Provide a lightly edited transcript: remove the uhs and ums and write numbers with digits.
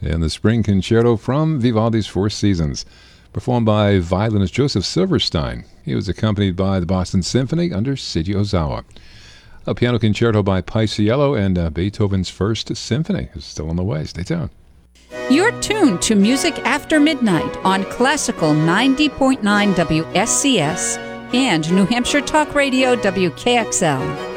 and the Spring Concerto from Vivaldi's Four Seasons, performed by violinist Joseph Silverstein. He was accompanied by the Boston Symphony under Seiji Ozawa. A piano concerto by Paisiello and Beethoven's First Symphony is still on the way. Stay tuned. You're tuned to Music After Midnight on Classical 90.9 WSCS and New Hampshire Talk Radio WKXL.